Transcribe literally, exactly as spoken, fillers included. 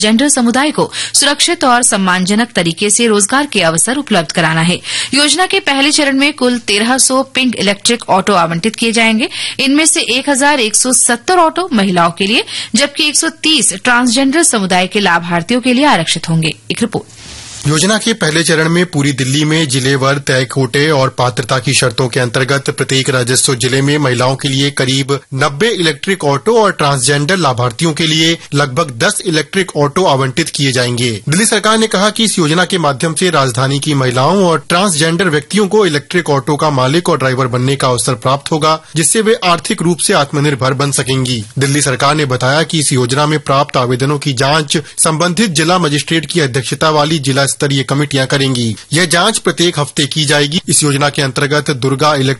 Gender समुदाय को सुरक्षित और सम्मानजनक तरीके से रोजगार के अवसर उपलब्ध कराना है। योजना के पहले चरण में कुल तेरह सौ पिंक इलेक्ट्रिक ऑटो आवंटित किए जाएंगे। इनमें से एक हजार एक सौ सत्तर ऑटो महिलाओं के लिए जबकि एक सौ तीस ट्रांसजेंडर समुदाय के लाभार्थियों के लिए आरक्षित होंगे। एक रिपोर्ट। योजना के पहले चरण में पूरी दिल्ली में जिलेवार तय कोटे और पात्रता की शर्तों के अंतर्गत प्रत्येक राजस्व जिले में महिलाओं के लिए करीब नब्बे इलेक्ट्रिक ऑटो और ट्रांसजेंडर लाभार्थियों के लिए लगभग दस इलेक्ट्रिक ऑटो आवंटित किए जाएंगे। दिल्ली सरकार ने कहा कि इस योजना के माध्यम से राजधानी की महिलाओं और ट्रांसजेंडर व्यक्तियों को इलेक्ट्रिक ऑटो का मालिक और ड्राइवर बनने का अवसर प्राप्त होगा, जिससे वे आर्थिक रूप से आत्मनिर्भर बन सकेंगी। दिल्ली सरकार ने बताया कि इस योजना में प्राप्त आवेदनों की जांच संबंधित जिला मजिस्ट्रेट की अध्यक्षता वाली जिला स्तरीय कमेटियां करेंगी। यह जांच प्रत्येक हफ्ते की जाएगी। इस योजना के अंतर्गत दुर्गा